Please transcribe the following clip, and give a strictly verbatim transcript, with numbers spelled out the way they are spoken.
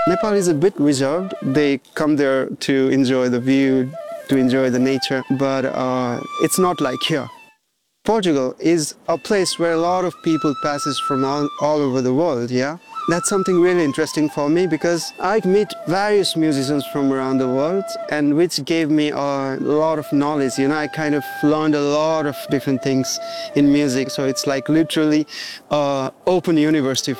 Nepal is a bit reserved. They come there to enjoy the view, to enjoy the nature, but uh, it's not like here. Portugal is a place where a lot of people passes from all, all over the world, yeah? That's something really interesting for me because I meet various musicians from around the world and which gave me a lot of knowledge, you know, I kind of learned a lot of different things in music, so it's like literally an open university for